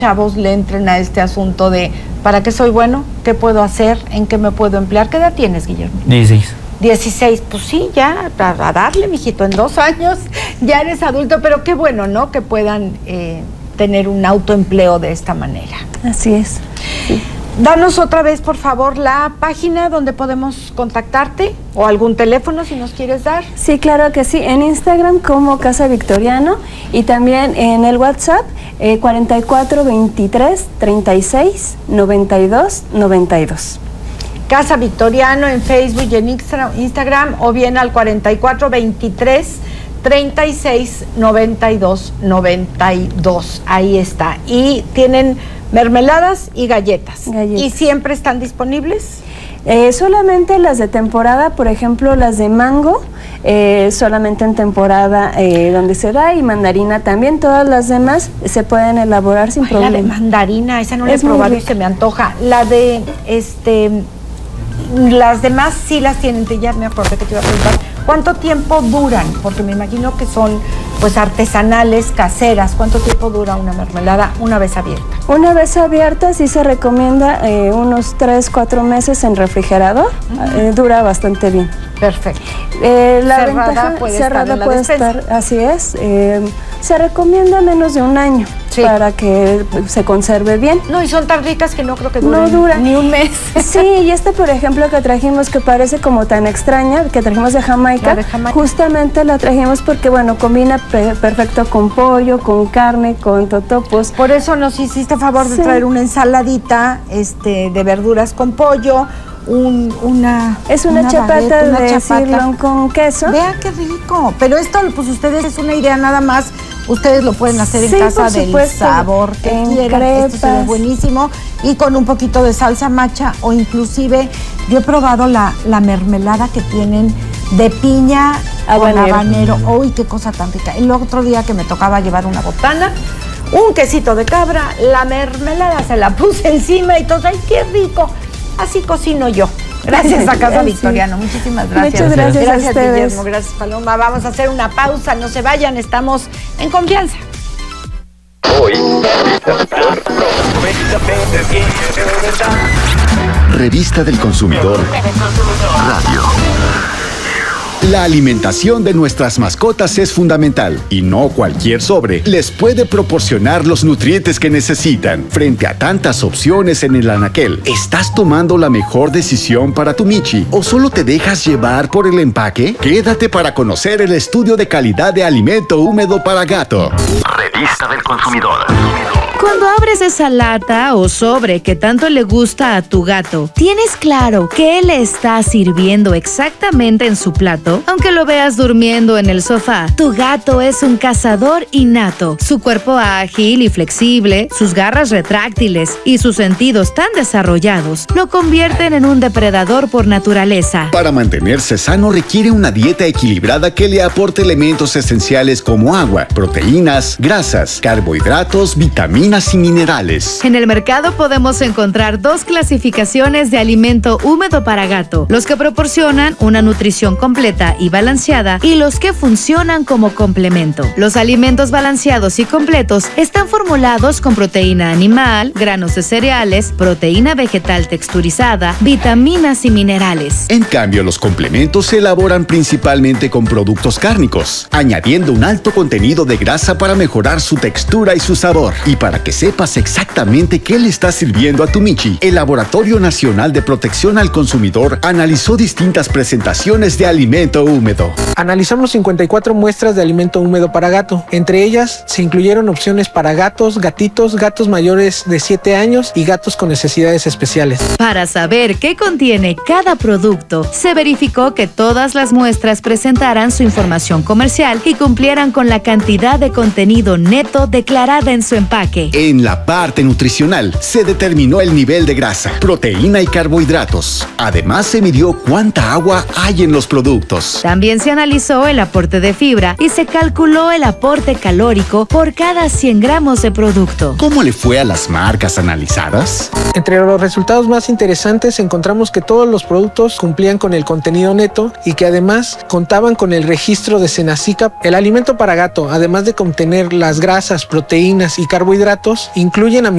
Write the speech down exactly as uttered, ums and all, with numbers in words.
chavos le entren a este asunto de ¿para qué soy bueno? ¿Qué puedo hacer? ¿En qué me puedo emplear? ¿Qué edad tienes, Guillermo? dieciséis. dieciséis, pues sí, ya, a, a darle, mijito, en dos años ya eres adulto, pero qué bueno, ¿no? Que puedan eh, tener un autoempleo de esta manera. Así es. Sí. Danos otra vez, por favor, la página donde podemos contactarte o algún teléfono si nos quieres dar. Sí, claro que sí. En Instagram como Casa Victoriano y también en el WhatsApp eh, cuarenta y cuatro veintitrés treinta y seis noventa y dos noventa y dos. Casa Victoriano en Facebook y en Instagram o bien al cuarenta y cuatro veintitrés treinta y seis noventa y dos noventa y dos. Ahí está. Y tienen mermeladas y galletas. galletas. ¿Y siempre están disponibles? Eh, solamente las de temporada, por ejemplo, las de mango, eh, solamente en temporada eh, donde se da, y mandarina también. Todas las demás se pueden elaborar sin Ay, problema. La de mandarina, esa no la he Es muy probado y rica. se me antoja. La de, este, las demás sí las tienen, te- ya me acordé que te iba a preguntar. ¿Cuánto tiempo duran? Porque me imagino que son pues artesanales, caseras. ¿Cuánto tiempo dura una mermelada una vez abierta? Una vez abierta sí se recomienda eh, unos tres, cuatro meses en refrigerador. Uh-huh. eh, dura bastante bien. Perfecto. Eh, la Cerrada ventaja, puede cerrada estar en la puede despensa. estar, así es. Eh, se recomienda menos de un año Sí. para que se conserve bien. No, y son tan ricas que no creo que No duren dura. ni un mes. Sí, y este, por ejemplo, que trajimos, que parece como tan extraña, que trajimos de Jamaica, La de Jamaica. justamente la trajimos porque, bueno, combina pe- perfecto con pollo, con carne, con totopos. Por eso nos hiciste favor de Sí. traer una ensaladita este, de verduras con pollo, un, una... Es una, chapata baguette, una de chapata. sirloin con queso. Vean qué rico. Pero esto, pues ustedes, es una idea nada más. Ustedes lo pueden hacer Sí, en casa por del supuesto. sabor que En quieran. Esto se ve crepas. buenísimo. Y con un poquito de salsa macha o inclusive, yo he probado la, la mermelada que tienen de piña Habanero. con habanero. Uy, qué cosa tan rica. El otro día que me tocaba llevar una botana, un quesito de cabra, la mermelada se la puse encima y todo. ¡Ay, qué rico! Así cocino yo. Gracias a Casa Sí. Victoriano. Muchísimas gracias. Muchas gracias a Gracias, ustedes. Guillermo. Gracias, Paloma. Vamos a hacer una pausa. No se vayan. Estamos en confianza. Hoy, Revista del Consumidor Radio. La alimentación de nuestras mascotas es fundamental y no cualquier sobre les puede proporcionar los nutrientes que necesitan. Frente a tantas opciones en el anaquel, ¿estás tomando la mejor decisión para tu Michi o solo te dejas llevar por el empaque? Quédate para conocer el estudio de calidad de alimento húmedo para gato. Revista del Consumidor. Cuando abres esa lata o sobre que tanto le gusta a tu gato, ¿tienes claro qué le está sirviendo exactamente en su plato? Aunque lo veas durmiendo en el sofá, tu gato es un cazador innato. Su cuerpo ágil y flexible, sus garras retráctiles y sus sentidos tan desarrollados lo convierten en un depredador por naturaleza. Para mantenerse sano requiere una dieta equilibrada que le aporte elementos esenciales como agua, proteínas, grasas, carbohidratos, vitaminas y minerales. En el mercado podemos encontrar dos clasificaciones de alimento húmedo para gato, los que proporcionan una nutrición completa y balanceada y los que funcionan como complemento. Los alimentos balanceados y completos están formulados con proteína animal, granos de cereales, proteína vegetal texturizada, vitaminas y minerales. En cambio, los complementos se elaboran principalmente con productos cárnicos, añadiendo un alto contenido de grasa para mejorar su textura y su sabor. Y para que sepas exactamente qué le está sirviendo a tu Michi, el Laboratorio Nacional de Protección al Consumidor analizó distintas presentaciones de alimento húmedo. Analizamos cincuenta y cuatro muestras de alimento húmedo para gato. Entre ellas se incluyeron opciones para gatos, gatitos, gatos mayores de siete años y gatos con necesidades especiales. Para saber qué contiene cada producto, se verificó que todas las muestras presentaran su información comercial y cumplieran con la cantidad de contenido neto declarada en su empaque. En la parte nutricional se determinó el nivel de grasa, proteína y carbohidratos. Además se midió cuánta agua hay en los productos. También se analizó el aporte de fibra y se calculó el aporte calórico por cada cien gramos de producto. ¿Cómo le fue a las marcas analizadas? Entre los resultados más interesantes encontramos que todos los productos cumplían con el contenido neto y que además contaban con el registro de Senasica. El alimento para gato, además de contener las grasas, proteínas y carbohidratos, gatos incluyen